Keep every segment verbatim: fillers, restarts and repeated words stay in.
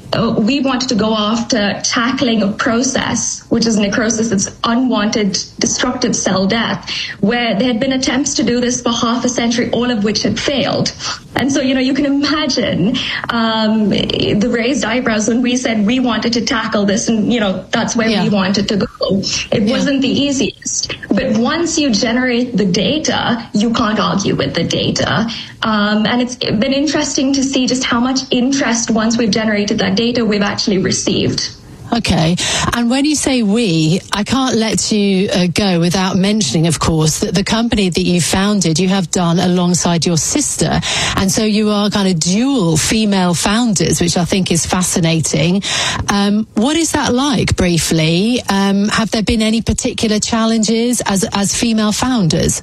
we wanted to go after tackling a process, which is necrosis, it's unwanted destructive cell death, where there had been attempts to do this for half a century, all of which had failed. And so, you know, you can imagine um, the raised eyebrows when we said we wanted to tackle this, and, you know, that's where yeah. we wanted to go. It yeah. wasn't the easiest. But once you generate the data, you can't argue with the data. Um, and it's been interesting to see just how much interest, once we've generated that data, we've actually received. Okay. And when you say we, I can't let you uh, go without mentioning, of course, that the company that you founded, you have done alongside your sister. And so you are kind of dual female founders, which I think is fascinating. Um, what is that like, briefly? Um, have there been any particular challenges as, as female founders?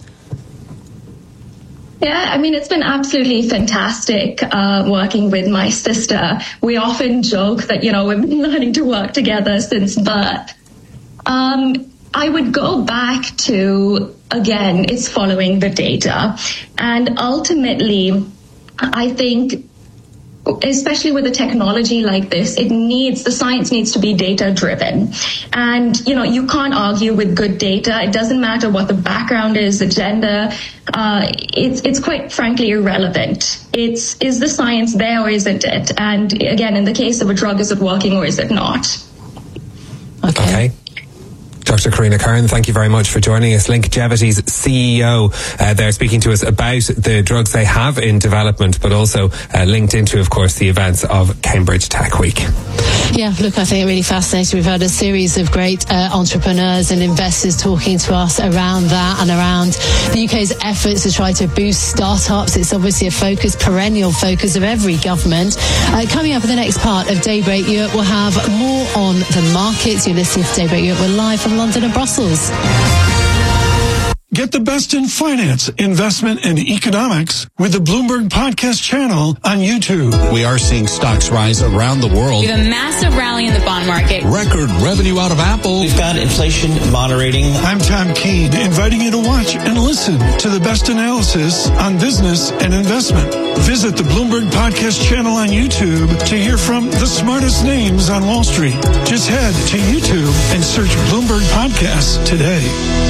Yeah, I mean, it's been absolutely fantastic uh, working with my sister. We often joke that, you know, we've been learning to work together since birth. Um, I would go back to, again, it's following the data. And ultimately, I think, especially with a technology like this, it needs, the science needs to be data driven. And, you know, you can't argue with good data. It doesn't matter what the background is, the gender. Uh, it's, it's quite frankly irrelevant. It's, is the science there or isn't it? And again, in the case of a drug, is it working or is it not? Okay. okay. Doctor Karina Kern, thank you very much for joining us. Linkegevity's C E O, uh, they're speaking to us about the drugs they have in development, but also uh, linked into, of course, the events of Cambridge Tech Week. Yeah, look, I think it really fascinating. We've had a series of great uh, entrepreneurs and investors talking to us around that and around the U K's efforts to try to boost startups. It's obviously a focus, perennial focus of every government. Uh, coming up in the next part of Daybreak Europe, we'll have more on the markets. You're listening to Daybreak Europe. We're live from London and Brussels. Get the best in finance, investment, and economics with the Bloomberg Podcast channel on YouTube. We are seeing stocks rise around the world. We have a massive rally in the bond market. Record revenue out of Apple. We've got inflation moderating. I'm Tom Keene, inviting you to watch and listen to the best analysis on business and investment. Visit the Bloomberg Podcast channel on YouTube to hear from the smartest names on Wall Street. Just head to YouTube and search Bloomberg Podcasts today.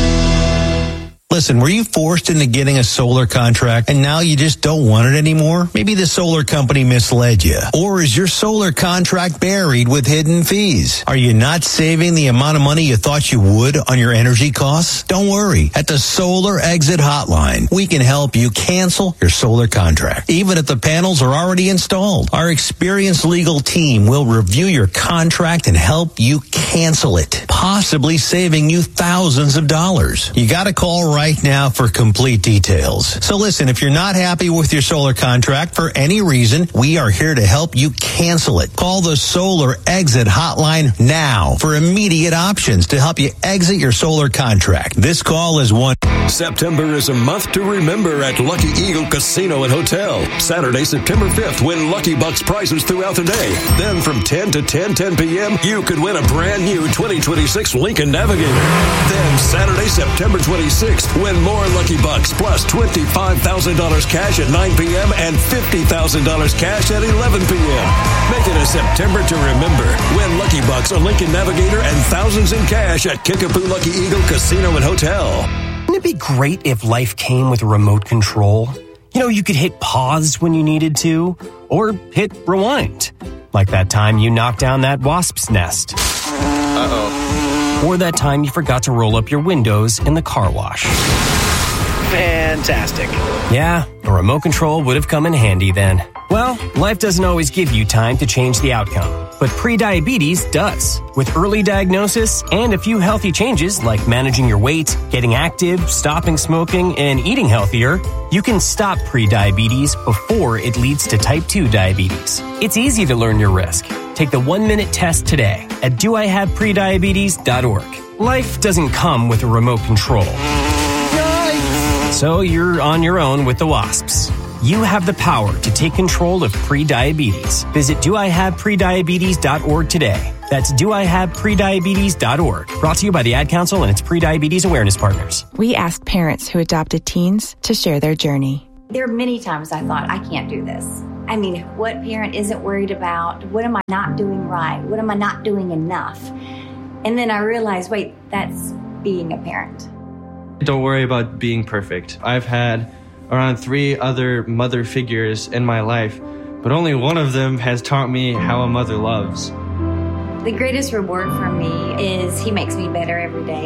Listen, were you forced into getting a solar contract and now you just don't want it anymore? Maybe the solar company misled you. Or is your solar contract buried with hidden fees? Are you not saving the amount of money you thought you would on your energy costs? Don't worry. At the Solar Exit Hotline, we can help you cancel your solar contract, even if the panels are already installed. Our experienced legal team will review your contract and help you cancel it, possibly saving you thousands of dollars. You got to call right Right now for complete details. So listen, if you're not happy with your solar contract for any reason, we are here to help you cancel it. Call the Solar Exit Hotline now for immediate options to help you exit your solar contract. This call is one. September is a month to remember at Lucky Eagle Casino and Hotel. Saturday, September fifth, win Lucky Bucks prizes throughout the day. Then from ten to ten ten p.m., you could win a brand new twenty twenty-six Lincoln Navigator. Then Saturday, September twenty-sixth, win more Lucky Bucks plus twenty-five thousand dollars cash at nine p.m. and fifty thousand dollars cash at eleven p.m. Make it a September to remember. Win Lucky Bucks, a Lincoln Navigator, and thousands in cash at Kickapoo Lucky Eagle Casino and Hotel. Wouldn't it be great if life came with a remote control? You know, you could hit pause when you needed to, or hit rewind. Like that time you knocked down that wasp's nest. Uh-oh. Or that time you forgot to roll up your windows in the car wash. Fantastic. Yeah, a remote control would have come in handy then. Well, life doesn't always give you time to change the outcome, but prediabetes does. With early diagnosis and a few healthy changes like managing your weight, getting active, stopping smoking, and eating healthier, you can stop prediabetes before it leads to type two diabetes. It's easy to learn your risk. Take the one-minute test today at do I have prediabetes dot org. Life doesn't come with a remote control. So you're on your own with the wasps. You have the power to take control of prediabetes. Visit do I have prediabetes dot org today. That's do I have prediabetes dot org. Brought to you by the Ad Council and its prediabetes awareness partners. We asked parents who adopted teens to share their journey. There are many times I thought, I can't do this. I mean, what parent isn't worried about, what am I not doing right? What am I not doing enough? And then I realized, wait, that's being a parent. Don't worry about being perfect. I've had around three other mother figures in my life, but only one of them has taught me how a mother loves. The greatest reward for me is he makes me better every day.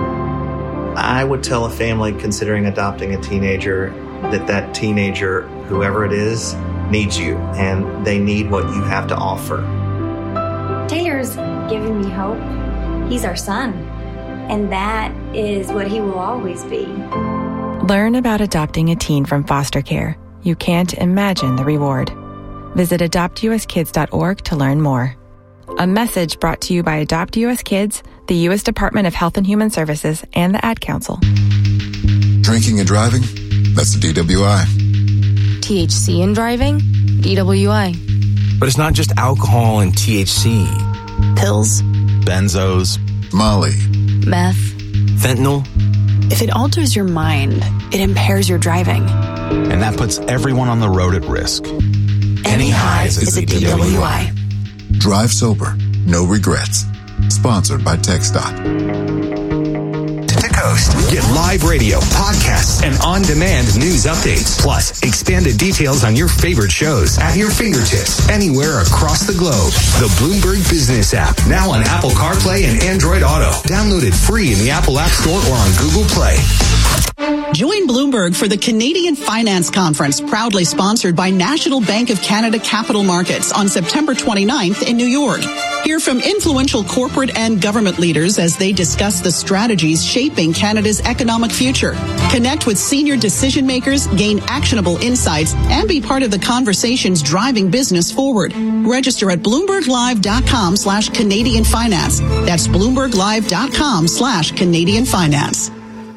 I would tell a family considering adopting a teenager that that teenager, whoever it is, needs you, and they need what you have to offer. Taylor's given me hope. He's our son, and that is what he will always be. Learn about adopting a teen from foster care. You can't imagine the reward. Visit adopt u s kids dot org to learn more. A message brought to you by Adopt U S Kids, the U S Department of Health and Human Services, and the Ad Council. Drinking and driving? That's a D W I. T H C in driving? D W I. But it's not just alcohol and T H C. Pills. Benzos. Molly. Meth. Fentanyl. If it alters your mind, it impairs your driving. And that puts everyone on the road at risk. Any highs is a D W I. Drive sober. No regrets. Sponsored by TxDOT. To Coast. Get live radio, podcasts, and on-demand news updates. Plus, expanded details on your favorite shows at your fingertips anywhere across the globe. The Bloomberg Business app, now on Apple CarPlay and Android Auto. Downloaded free in the Apple App Store or on Google Play. Join Bloomberg for the Canadian Finance Conference, proudly sponsored by National Bank of Canada Capital Markets on September twenty-ninth in New York. Hear from influential corporate and government leaders as they discuss the strategies shaping Canada's economic future. Connect with senior decision makers, gain actionable insights, and be part of the conversations driving business forward. Register at bloomberglive.com slash Canadian Finance. That's bloomberglive.com slash Canadian Finance.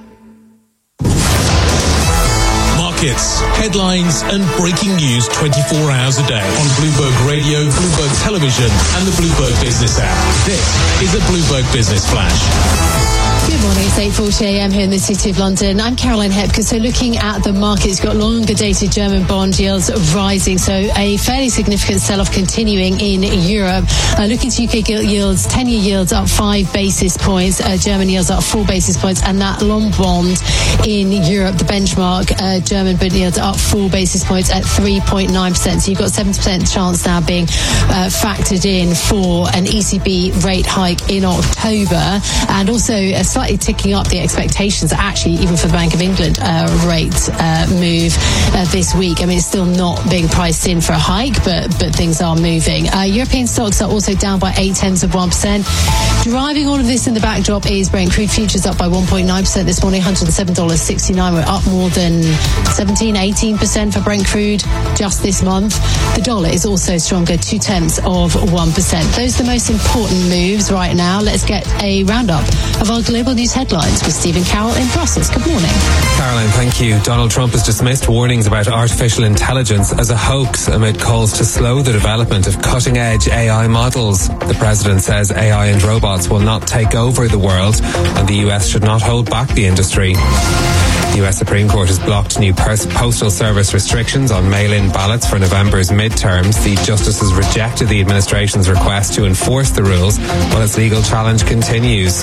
Markets, headlines, and breaking news twenty-four hours a day on Bloomberg Radio, Bloomberg Television, and the Bloomberg Business app. This is a Bloomberg Business Flash. Good morning, it's eight forty a m here in the City of London. I'm Caroline Hepker. So looking at the markets, got longer dated German bond yields rising. So a fairly significant sell-off continuing in Europe. Uh, looking to U K gilt yields, ten-year yields up five basis points. Uh, German yields up four basis points. And that long bond in Europe, the benchmark, uh, German bond yields up four basis points at three point nine percent. So you've got seven percent chance now being uh, factored in for an E C B rate hike in October. And also a slightly ticking up the expectations, actually, even for the Bank of England uh, rate uh, move uh, this week. I mean, it's still not being priced in for a hike, but but things are moving. Uh, European stocks are also down by eight tenths of one percent. Driving all of this in the backdrop is Brent crude futures up by one point nine percent this morning, one hundred seven dollars and sixty-nine cents. We're up more than seventeen, eighteen percent for Brent crude just this month. The dollar is also stronger, two tenths of one percent. Those are the most important moves right now. Let's get a roundup of our global news headlines with Stephen Carroll in Brussels. Good morning. Caroline, thank you. Donald Trump has dismissed warnings about artificial intelligence as a hoax amid calls to slow the development of cutting-edge A I models. The president says A I and robots will not take over the world and the U S should not hold back the industry. The U S Supreme Court has blocked new postal service restrictions on mail-in ballots for November's midterms. The justices rejected the administration's request to enforce the rules while its legal challenge continues.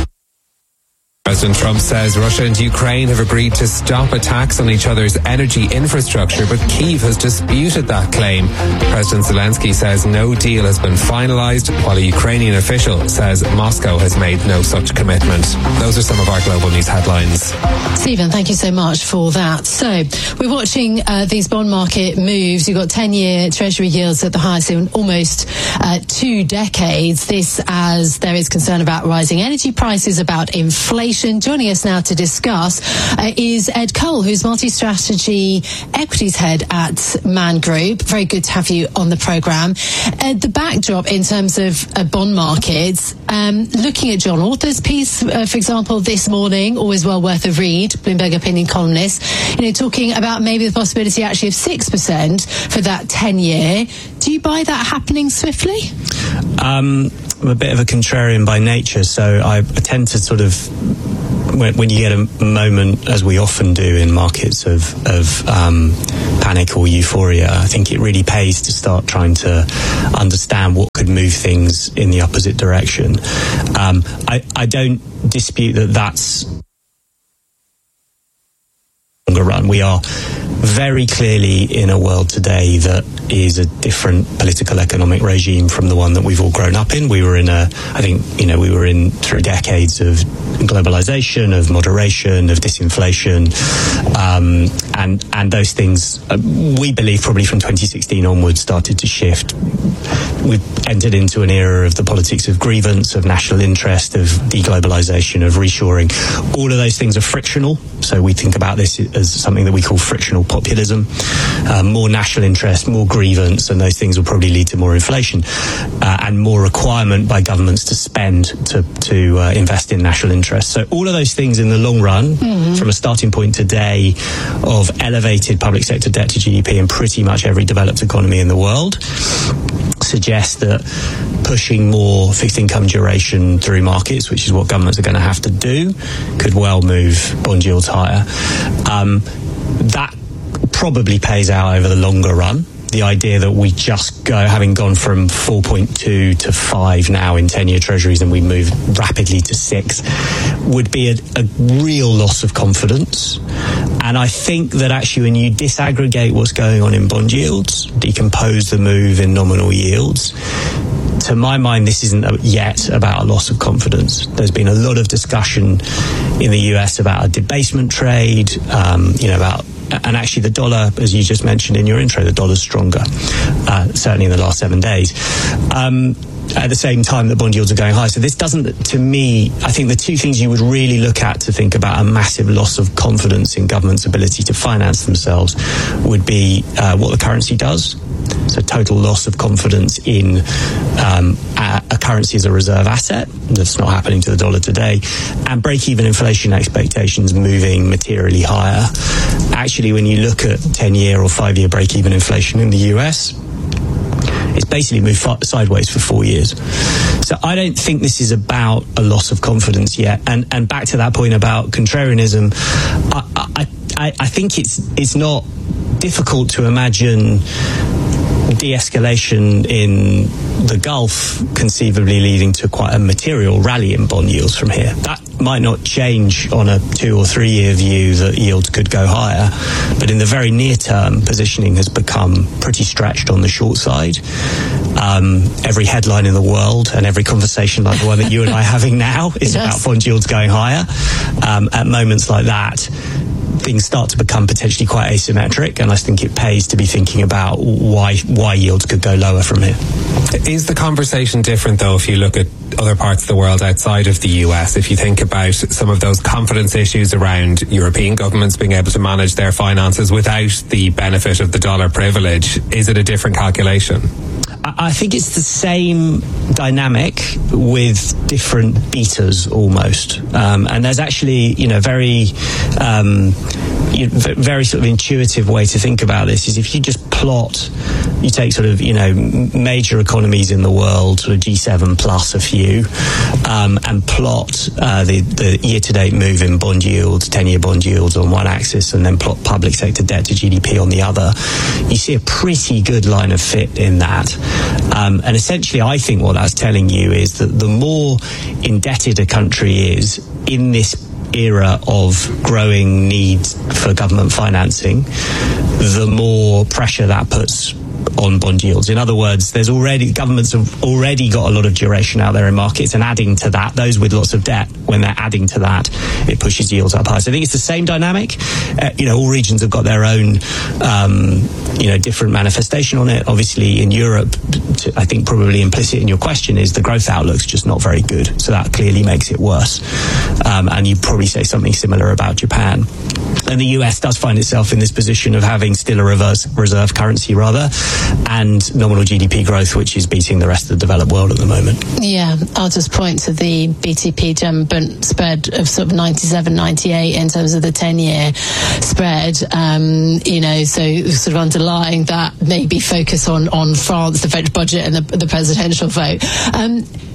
President Trump says Russia and Ukraine have agreed to stop attacks on each other's energy infrastructure, but Kyiv has disputed that claim. President Zelensky says no deal has been finalized, while a Ukrainian official says Moscow has made no such commitment. Those are some of our global news headlines. Stephen, thank you so much for that. So we're watching uh, these bond market moves. You've got ten-year Treasury yields at the highest in almost uh, two decades. This as there is concern about rising energy prices, about inflation. Joining us now to discuss uh, is Ed Cole, who's multi-strategy equities head at Man Group. Very good to have you on the programme. Ed, the backdrop in terms of uh, bond markets, um, looking at John Author's piece, uh, for example, this morning, always well worth a read, Bloomberg opinion columnist, you know, talking about maybe the possibility actually of six percent for that ten-year. Do you buy that happening swiftly? Um, I'm a bit of a contrarian by nature, so I, I tend to sort of when, when you get a moment, as we often do in markets, of, of um, panic or euphoria, I think it really pays to start trying to understand what could move things in the opposite direction. Um, I, I don't dispute that that's longer run. We are very clearly in a world today that is a different political economic regime from the one that we've all grown up in. We were in a, I think, you know, we were in through decades of globalization, of moderation, of disinflation, um, and and those things, uh, we believe, probably from twenty sixteen onwards started to shift. We've entered into an era of the politics of grievance, of national interest, of deglobalization, of reshoring. All of those things are frictional. So we think about this as something that we call frictional populism. Uh, more national interest, more grievance, and those things will probably lead to more inflation uh, and more requirement by governments to spend to, to uh, invest in national interest. So all of those things in the long run, mm-hmm. from a starting point today of elevated public sector debt to G D P in pretty much every developed economy in the world, suggest that pushing more fixed income duration through markets, which is what governments are going to have to do, could well move bond yields higher. Um, that probably pays out over the longer run. The idea that we just go, having gone from four point two to five now in ten-year treasuries, and we move rapidly to six, would be a, a real loss of confidence. And I think that actually when you disaggregate what's going on in bond yields, decompose the move in nominal yields, to my mind, this isn't yet about a loss of confidence. There's been a lot of discussion in the U S about a debasement trade, um, you know, about and actually the dollar, as you just mentioned in your intro, the dollar's stronger, uh, certainly in the last seven days. Um, at the same time that bond yields are going high. So this doesn't, to me, I think the two things you would really look at to think about a massive loss of confidence in government's ability to finance themselves would be uh, what the currency does. So total loss of confidence in um, a, a currency as a reserve asset. That's not happening to the dollar today. And break-even inflation expectations moving materially higher. Actually, when you look at ten-year or five-year break-even inflation in the U S, it's basically moved fa- sideways for four years. So I don't think this is about a loss of confidence yet. And and back to that point about contrarianism, I, I, I, I think it's it's not difficult to imagine de-escalation in the Gulf conceivably leading to quite a material rally in bond yields from here. That might not change on a two or three year view that yields could go higher, but in the very near term, positioning has become pretty stretched on the short side. Um, every headline in the world and every conversation like the one that you and I are having now is about bond yields going higher. Um, at moments like that, things start to become potentially quite asymmetric, and I think it pays to be thinking about why why yields could go lower from here. Is the conversation different, though, if you look at other parts of the world outside of the U S? If you think about some of those confidence issues around European governments being able to manage their finances without the benefit of the dollar privilege, is it a different calculation? I think it's the same dynamic with different betas almost. Um, and there's actually, you know, very, um, you know, very sort of intuitive way to think about this is if you just plot, you take sort of, you know, major economies in the world, sort of G seven plus a few, um, and plot uh, the, the year-to-date move in bond yields, ten-year bond yields on one axis, and then plot public sector debt to G D P on the other, you see a pretty good line of fit in that. Um, and essentially, I think what that's telling you is that the more indebted a country is in this era of growing need for government financing, the more pressure that puts on bond yields. In other words, there's already governments have already got a lot of duration out there in markets, and adding to that, those with lots of debt, when they're adding to that, it pushes yields up high. So I think it's the same dynamic. Uh, you know, all regions have got their own, um, you know, different manifestation on it. Obviously, in Europe, to, I think probably implicit in your question is the growth outlook's just not very good. So that clearly makes it worse. Um, and you probably say something similar about Japan. And the U S does find itself in this position of having still a reverse reserve currency, rather, and nominal G D P growth, which is beating the rest of the developed world at the moment. Yeah, I'll just point to the B T P German Bund spread of sort of ninety-seven, ninety-eight in terms of the ten-year spread. Um, you know, so sort of underlying that maybe focus on, on France, the French budget and the, the presidential vote. Um,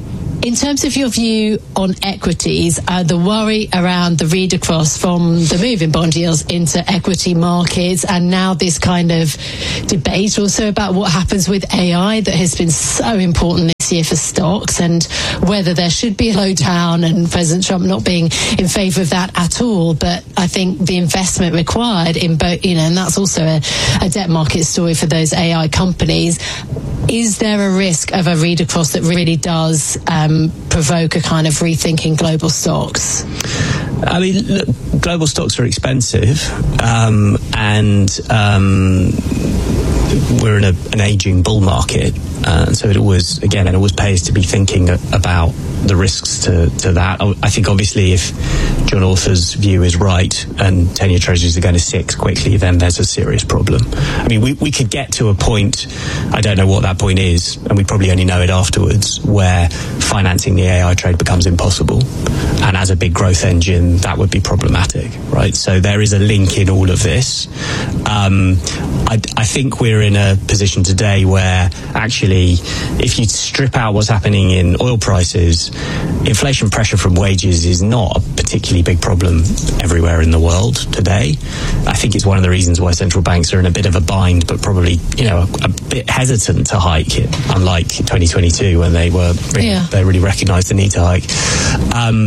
In terms of your view on equities, uh, the worry around the read across from the move in bond yields into equity markets, and now this kind of debate also about what happens with A I that has been so important this year for stocks, and whether there should be a slowdown, and President Trump not being in favour of that at all. But I think the investment required in both, you know, and that's also a, a debt market story for those A I companies. Is there a risk of a read across that really does um, provoke a kind of rethinking global stocks? I mean, look, global stocks are expensive, um, and um, we're in a, an aging bull market, uh, so it always, again, it always pays to be thinking about the risks to, to that. I think obviously if John Author's view is right and ten-year treasuries are going to six quickly, then there's a serious problem. I mean, we, we could get to a point, I don't know what that point is, and we probably only know it afterwards, where financing the A I trade becomes impossible. And as a big growth engine, that would be problematic, right? So there is a link in all of this. Um, I, I think we're in a position today where actually, if you strip out what's happening in oil prices, inflation pressure from wages is not a particularly big problem everywhere in the world today. I think it's one of the reasons why central banks are in a bit of a bind, but probably, you know, a, a bit hesitant to hike it, unlike twenty twenty-two when they were really, yeah. they really recognised the need to hike. Um,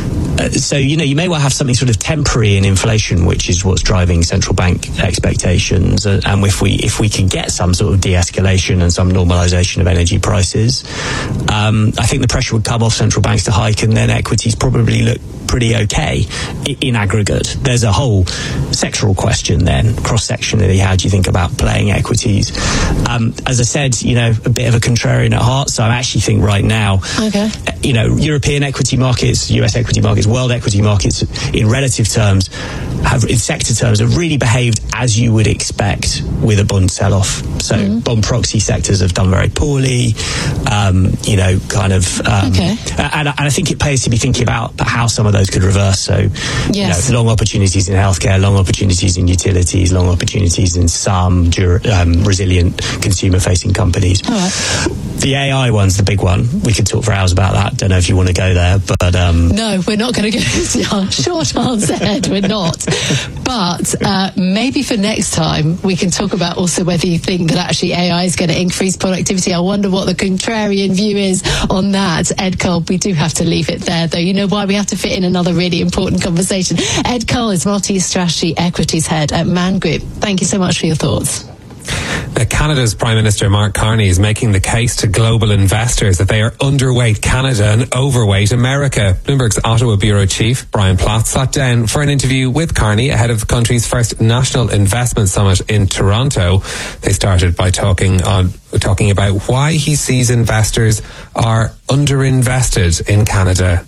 so, you know, you may well have something sort of temporary in inflation, which is what's driving central bank expectations. Uh, and if we if we can get some sort of de-escalation and some normalisation of energy prices, um, I think the pressure would come off central banks to hike, and then equities probably look pretty okay in aggregate. There's a whole sectoral question then, cross-sectionally, how do you think about playing equities? Um, as I said, you know, a bit of a contrarian at heart, so I actually think right now, okay. you know, European equity markets, U S equity markets, world equity markets, in relative terms, have, in sector terms, have really behaved as you would expect with a bond sell-off. So mm-hmm. bond proxy sectors have done very poorly, um, you know, kind of, um, okay. and, and I think it pays to be thinking about how some of those could reverse. So, yes. you know, long opportunities in healthcare, long opportunities in utilities, long opportunities in some dur- um, resilient consumer-facing companies. All right. The A I one's the big one. We could talk for hours about that. Don't know if you want to go there, but um, no, we're not going to go. Short answer, Ed, we're not. But uh, maybe for next time we can talk about also whether you think that actually A I is going to increase productivity. I wonder what the contrarian view is on that. Ed Cole, we do have to leave it there, though. You know why? We have to fit in another really important conversation. Ed Cole is multi-strategy equities head at Man Group. Thank you so much for your thoughts. Uh, Canada's Prime Minister Mark Carney is making the case to global investors that they are underweight Canada and overweight America. Bloomberg's Ottawa Bureau Chief Brian Platt sat down for an interview with Carney ahead of the country's first National Investment Summit in Toronto. They started by talking on talking about why he sees investors are underinvested in Canada.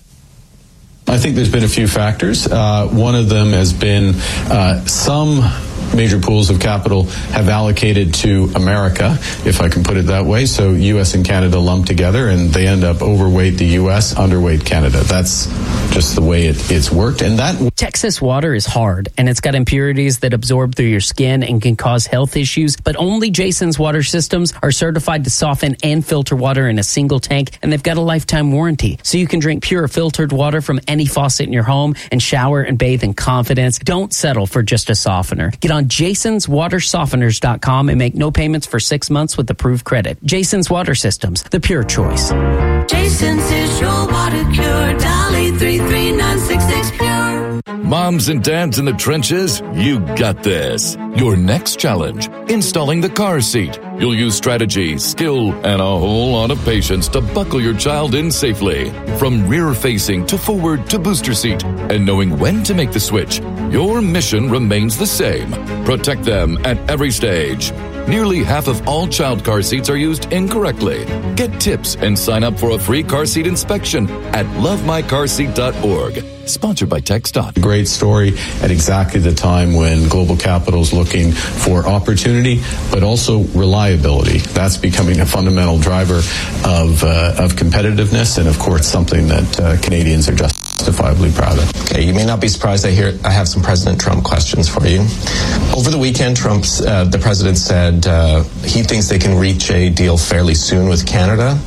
I think there's been a few factors. Uh, one of them has been uh, some major pools of capital have allocated to America, if I can put it that way. So U S and Canada lumped together, and they end up overweight the U S, underweight Canada. That's just the way it, it's worked. And that Texas water is hard, and it's got impurities that absorb through your skin and can cause health issues. But only Jason's water systems are certified to soften and filter water in a single tank, and they've got a lifetime warranty. So you can drink pure filtered water from any faucet in your home and shower and bathe in confidence. Don't settle for just a softener. Get on jasons water softeners dot com and make no payments for six months with approved credit. Jason's Water Systems, the pure choice. Jason's is your water cure. Dolly three three nine six six pure. Moms and dads in the trenches, you got this. Your next challenge, installing the car seat. You'll use strategy, skill, and a whole lot of patience to buckle your child in safely. From rear-facing to forward to booster seat. And knowing when to make the switch, your mission remains the same. Protect them at every stage. Nearly half of all child car seats are used incorrectly. Get tips and sign up for a free car seat inspection at love my car seat dot org. Sponsored by TechStop. Great story at exactly the time when global capital is looking for opportunity, but also reliability. That's becoming a fundamental driver of uh, of competitiveness, and of course something that uh, Canadians are justifiably proud of. Okay, you may not be surprised I hear I have some President Trump questions for you. Over the weekend, Trump's uh, the president said uh, he thinks they can reach a deal fairly soon with Canada.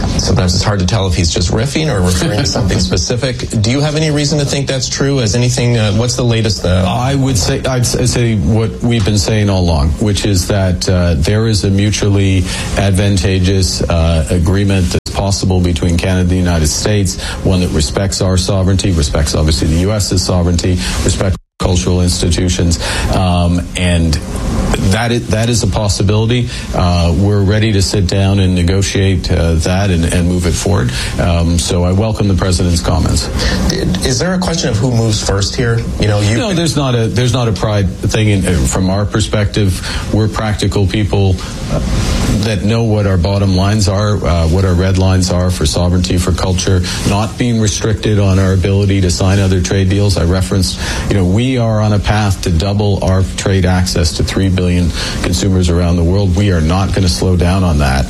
Sometimes it's hard to tell if he's just riffing or referring to something specific. Do you have any reason to think that's true? As anything, uh, what's the latest? Uh, I would say I'd say what we've been saying all along, which is that uh, there is a mutually advantageous uh, agreement that's possible between Canada and the United States, one that respects our sovereignty, respects obviously the U S's sovereignty, respects cultural institutions, um, and that is, that is a possibility. Uh, we're ready to sit down and negotiate uh, that and, and move it forward. Um, so I welcome the president's comments. Is there a question of who moves first here? You know, you no, there's not a there's not a pride thing. In, from our perspective, we're practical people uh, that know what our bottom lines are, uh, what our red lines are for sovereignty, for culture, not being restricted on our ability to sign other trade deals. I referenced, you know, we are on a path to double our trade access to three billion consumers around the world. We are not going to slow down on that.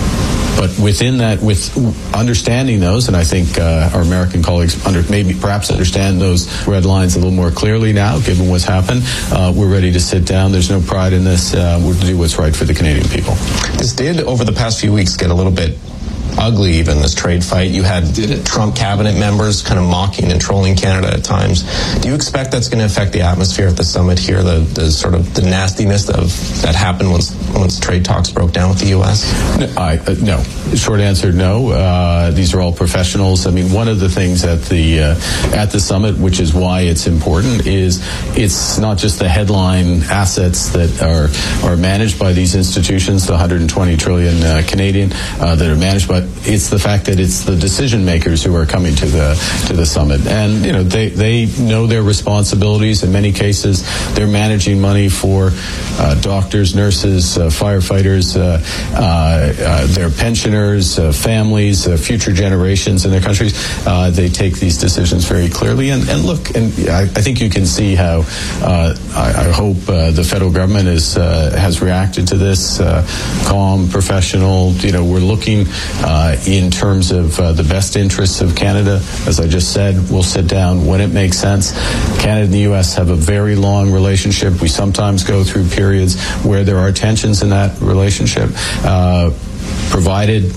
But within that, with understanding those, and I think uh, our American colleagues under, maybe perhaps understand those red lines a little more clearly now, given what's happened, uh, we're ready to sit down. There's no pride in this. Uh, we'll do what's right for the Canadian people. This did, over the past few weeks, get a little bit ugly, even this trade fight. You had Trump cabinet members kind of mocking and trolling Canada at times. Do you expect that's going to affect the atmosphere at the summit here, the, the sort of the nastiness of that happened once once trade talks broke down with the U S? No, I, uh, no. Short answer, no. Uh, these are all professionals. I mean, one of the things at the uh, at the summit, which is why it's important, is it's not just the headline assets that are are managed by these institutions, the one hundred twenty trillion uh, Canadian uh, that are managed by. It's the fact that it's the decision makers who are coming to the to the summit, and you know they they know their responsibilities. In many cases, they're managing money for uh, doctors, nurses, uh, firefighters, uh, uh, uh, their pensioners, uh, families, uh, future generations in their countries. Uh, they take these decisions very clearly, and, and look, and I, I think you can see how uh, I, I hope uh, the federal government is uh, has reacted to this, uh, calm, professional. You know, we're looking. Uh, in terms of uh, the best interests of Canada. As I just said, we'll sit down when it makes sense. Canada and the U S have a very long relationship. We sometimes go through periods where there are tensions in that relationship. Uh, provided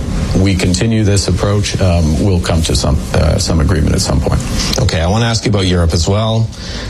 we continue this approach, um, we'll come to some uh, some agreement at some point. Okay, I want to ask you about Europe as well.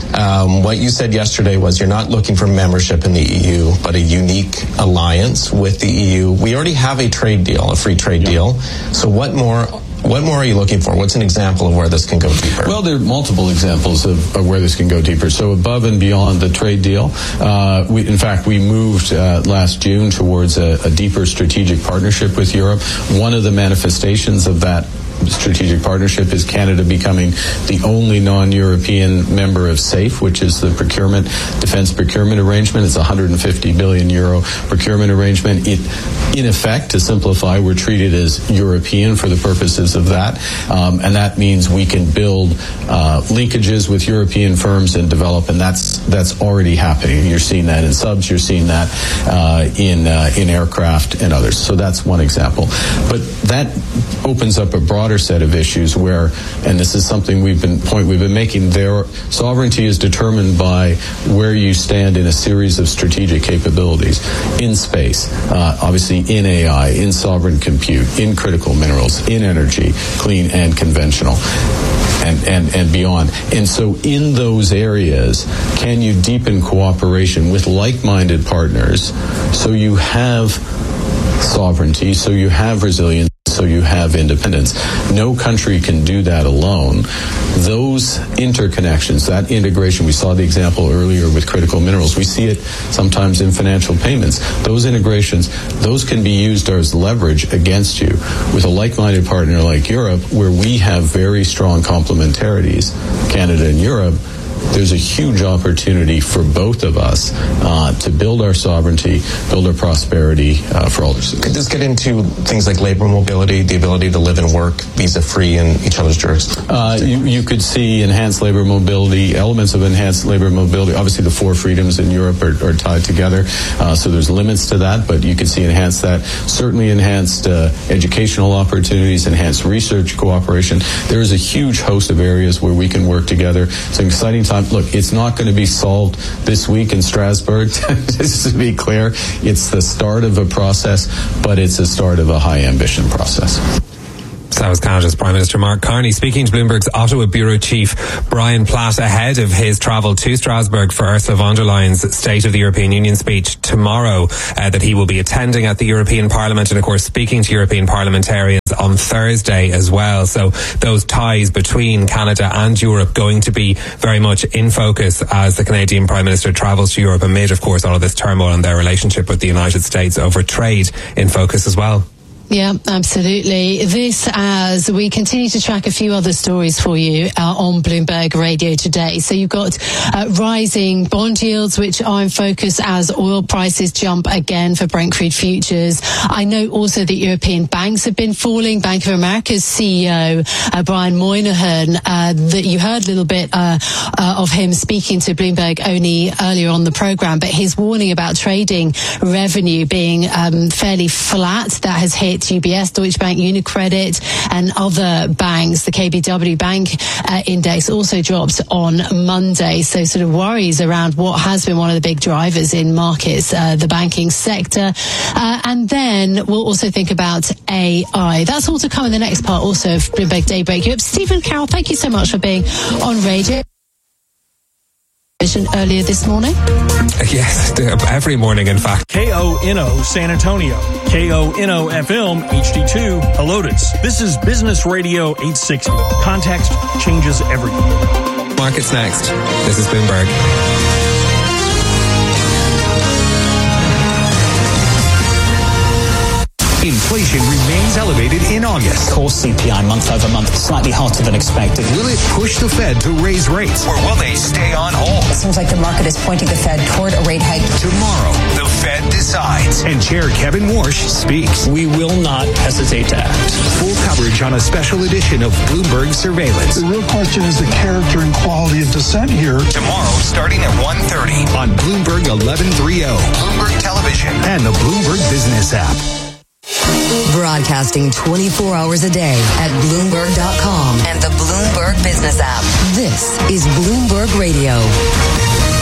Um, what you said yesterday was you're not looking for membership in the E U, but a unique alliance with the E U. We already have a trade deal, a free trade yeah. deal. So what more? What more are you looking for? What's an example of where this can go deeper? Well, there are multiple examples of, of where this can go deeper. So above and beyond the trade deal, uh, we, in fact, we moved uh, last June towards a, a deeper strategic partnership with Europe. One of the manifestations of that strategic partnership is Canada becoming the only non-European member of SAFE, which is the procurement, defense procurement arrangement. It's a one hundred fifty billion euro procurement arrangement. It, in effect, to simplify, we're treated as European for the purposes of that. Um, and that means we can build uh, linkages with European firms and develop, and that's that's already happening. You're seeing that in subs, you're seeing that uh, in uh, in aircraft and others. So that's one example. But that opens up a broader set of issues where, and this is something we've been point we've been making, their sovereignty is determined by where you stand in a series of strategic capabilities in space, uh, obviously in A I, in sovereign compute, in critical minerals, in energy, clean and conventional, and, and, and beyond. And so in those areas, can you deepen cooperation with like-minded partners so you have sovereignty, so you have resilience, so you have independence. No country can do that alone. Those interconnections, that integration, we saw the example earlier with critical minerals. We see it sometimes in financial payments. Those integrations, those can be used as leverage against you. With a like-minded partner like Europe, where we have very strong complementarities, Canada and Europe, there's a huge opportunity for both of us uh, to build our sovereignty, build our prosperity uh, for all. Could this get into things like labor mobility, the ability to live and work visa-free in each other's jurisdictions? Uh, you, you could see enhanced labor mobility, elements of enhanced labor mobility. Obviously, the four freedoms in Europe are, are tied together, uh, so there's limits to that, but you could see enhanced that. Certainly enhanced uh, educational opportunities, enhanced research cooperation. There is a huge host of areas where we can work together. It's an exciting time time. Look, it's not going to be solved this week in Strasbourg, just to be clear. It's the start of a process, but it's the start of a high ambition process. So was Canada's Prime Minister Mark Carney speaking to Bloomberg's Ottawa Bureau Chief Brian Platt ahead of his travel to Strasbourg for Ursula von der Leyen's State of the European Union speech tomorrow, uh, that he will be attending at the European Parliament and, of course, speaking to European parliamentarians on Thursday as well. So those ties between Canada and Europe going to be very much in focus as the Canadian Prime Minister travels to Europe amid, of course, all of this turmoil and their relationship with the United States over trade in focus as well. Yeah, absolutely. This as we continue to track a few other stories for you uh, on Bloomberg Radio today. So you've got uh, rising bond yields, which are in focus as oil prices jump again for Brent crude futures. I know also that European banks have been falling. Bank of America's C E O, uh, Brian Moynihan, uh, that you heard a little bit uh, uh, of him speaking to Bloomberg only earlier on the program, but his warning about trading revenue being um, fairly flat, that has hit U B S, Deutsche Bank, UniCredit and other banks. The K B W Bank uh, index also dropped on Monday. So sort of worries around what has been one of the big drivers in markets, uh, the banking sector. Uh, and then we'll also think about A I. That's all to come in the next part also of Bloomberg Daybreak Europe. Stephen Carroll, thank you so much for being on radio earlier this morning. Yes, every morning, in fact. K O N O San Antonio, K O N O F M H D two Helotes. This is Business Radio eight sixty. Context changes everything. Markets next. This is Bloomberg. Inflation remains elevated in August. Core C P I month over month slightly hotter than expected. Will it push the Fed to raise rates, or will they stay on hold? It seems like the market is pointing the Fed toward a rate hike. Tomorrow, the Fed decides, and Chair Kevin Warsh speaks. We will not hesitate to act. Full coverage on a special edition of Bloomberg Surveillance. The real question is the character and quality of dissent here. Tomorrow, starting at one thirty on Bloomberg eleven thirty, Bloomberg Television, and the Bloomberg Business app. Broadcasting twenty-four hours a day at Bloomberg dot com and the Bloomberg Business app. This is Bloomberg Radio.